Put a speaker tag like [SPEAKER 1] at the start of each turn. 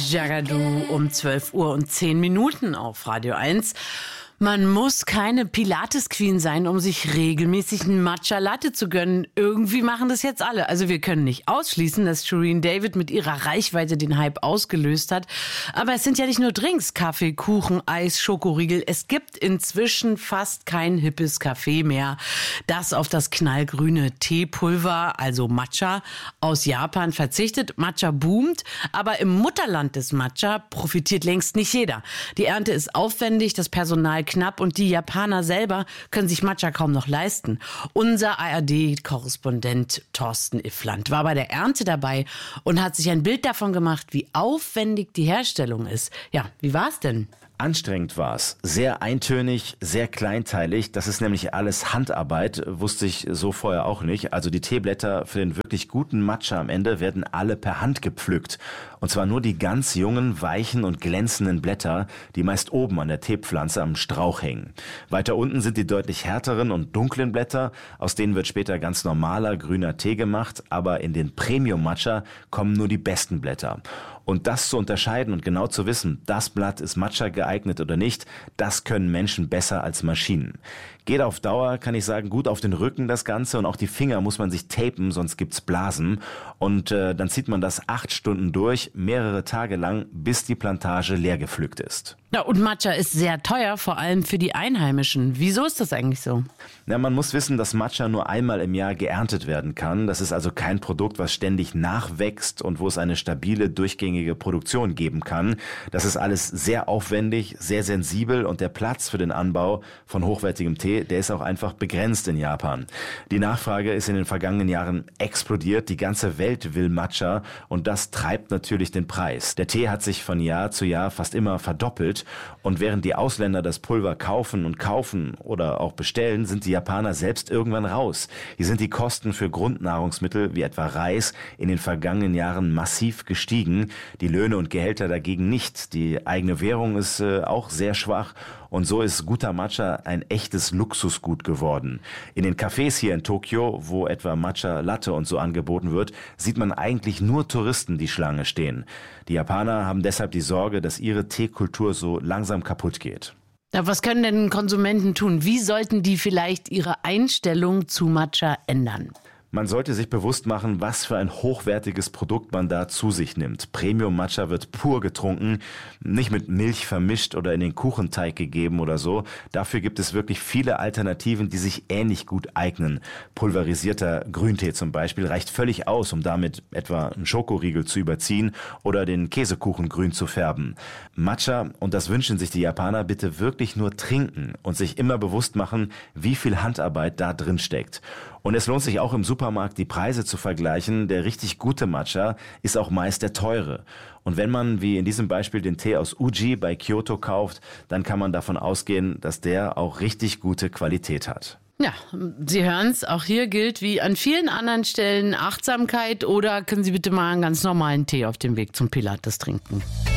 [SPEAKER 1] Jagadu um 12 Uhr und 10 Minuten auf Radio 1. Man muss keine Pilates-Queen sein, um sich regelmäßig einen Matcha Latte zu gönnen. Irgendwie machen das jetzt alle. Also wir können nicht ausschließen, dass Shireen David mit ihrer Reichweite den Hype ausgelöst hat. Aber es sind ja nicht nur Drinks, Kaffee, Kuchen, Eis, Schokoriegel. Es gibt inzwischen fast kein hippes Kaffee mehr, das auf das knallgrüne Teepulver, also Matcha, aus Japan verzichtet. Matcha boomt, aber im Mutterland des Matcha profitiert längst nicht jeder. Die Ernte ist aufwendig, das Personal knapp und die Japaner selber können sich Matcha kaum noch leisten. Unser ARD-Korrespondent Thorsten Iffland war bei der Ernte dabei und hat sich ein Bild davon gemacht, wie aufwendig die Herstellung ist. Ja, wie war's denn?
[SPEAKER 2] Anstrengend war es. Sehr eintönig, sehr kleinteilig. Das ist nämlich alles Handarbeit, wusste ich so vorher auch nicht. Also die Teeblätter für den wirklich guten Matcha am Ende werden alle per Hand gepflückt. Und zwar nur die ganz jungen, weichen und glänzenden Blätter, die meist oben an der Teepflanze am Strauch hängen. Weiter unten sind die deutlich härteren und dunklen Blätter, aus denen wird später ganz normaler grüner Tee gemacht, aber in den Premium-Matcha kommen nur die besten Blätter. Und das zu unterscheiden und genau zu wissen, das Blatt ist Matcha geeignet oder nicht, das können Menschen besser als Maschinen. Geht auf Dauer, kann ich sagen, gut auf den Rücken das Ganze und auch die Finger muss man sich tapen, sonst gibt's Blasen. Und dann zieht man das 8 Stunden durch, mehrere Tage lang, bis die Plantage leer gepflückt ist.
[SPEAKER 1] Ja, und Matcha ist sehr teuer, vor allem für die Einheimischen. Wieso ist das eigentlich so?
[SPEAKER 2] Ja, man muss wissen, dass Matcha nur einmal im Jahr geerntet werden kann. Das ist also kein Produkt, was ständig nachwächst und wo es eine stabile, durchgängige Produktion geben kann. Das ist alles sehr aufwendig, sehr sensibel und der Platz für den Anbau von hochwertigem Tee, der ist auch einfach begrenzt in Japan. Die Nachfrage ist in den vergangenen Jahren explodiert. Die ganze Welt will Matcha und das treibt natürlich den Preis. Der Tee hat sich von Jahr zu Jahr fast immer verdoppelt. Und während die Ausländer das Pulver kaufen oder auch bestellen, sind die Japaner selbst irgendwann raus. Hier sind die Kosten für Grundnahrungsmittel wie etwa Reis in den vergangenen Jahren massiv gestiegen. Die Löhne und Gehälter dagegen nicht. Die eigene Währung ist auch sehr schwach. Und so ist guter Matcha ein echtes Luxusgut geworden. In den Cafés hier in Tokio, wo etwa Matcha Latte und so angeboten wird, sieht man eigentlich nur Touristen, die Schlange stehen. Die Japaner haben deshalb die Sorge, dass ihre Teekultur so langsam kaputt geht.
[SPEAKER 1] Ja, was können denn Konsumenten tun? Wie sollten die vielleicht ihre Einstellung zu Matcha ändern?
[SPEAKER 2] Man sollte sich bewusst machen, was für ein hochwertiges Produkt man da zu sich nimmt. Premium-Matcha wird pur getrunken, nicht mit Milch vermischt oder in den Kuchenteig gegeben oder so. Dafür gibt es wirklich viele Alternativen, die sich ähnlich gut eignen. Pulverisierter Grüntee zum Beispiel reicht völlig aus, um damit etwa einen Schokoriegel zu überziehen oder den Käsekuchen grün zu färben. Matcha, und das wünschen sich die Japaner, bitte wirklich nur trinken und sich immer bewusst machen, wie viel Handarbeit da drin steckt. Und es lohnt sich auch im Supermarkt die Preise zu vergleichen. Der richtig gute Matcha ist auch meist der teure. Und wenn man, wie in diesem Beispiel, den Tee aus Uji bei Kyoto kauft, dann kann man davon ausgehen, dass der auch richtig gute Qualität hat.
[SPEAKER 1] Ja, Sie hören es, auch hier gilt wie an vielen anderen Stellen Achtsamkeit oder können Sie bitte mal einen ganz normalen Tee auf dem Weg zum Pilates trinken.